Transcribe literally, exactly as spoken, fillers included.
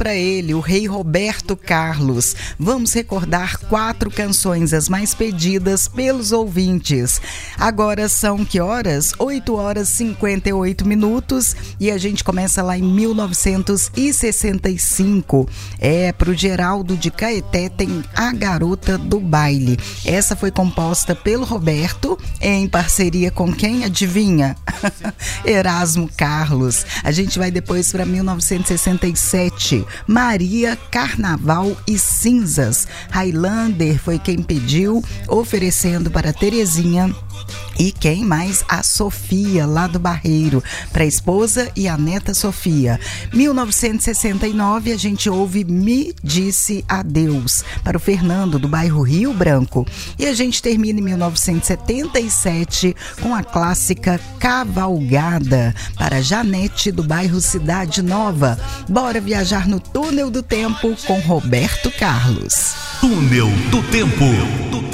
para ele, o rei Roberto Carlos. Vamos recordar quatro canções as mais pedidas pelos ouvintes. Agora são que horas? oito horas e cinquenta e oito minutos e a gente começa lá em mil novecentos e sessenta e cinco. É, pro Geraldo de Caeté tem A Garota do Baile. Essa foi composta pelo Roberto em parceria com quem? Adivinha? Erasmo Carlos. A gente vai depois para mil novecentos e sessenta e sete. Maria, Carnaval e Cinzas. Highlander foi quem pediu, oferecendo para Terezinha. E quem mais? A Sofia, lá do Barreiro, para a esposa e a neta Sofia. mil novecentos e sessenta e nove, a gente ouve Me Disse Adeus, para o Fernando, do bairro Rio Branco. E a gente termina em mil novecentos e setenta e sete com a clássica Cavalgada, para Janete, do bairro Cidade Nova. Bora viajar no Túnel do Tempo com Roberto Carlos. Túnel do Tempo.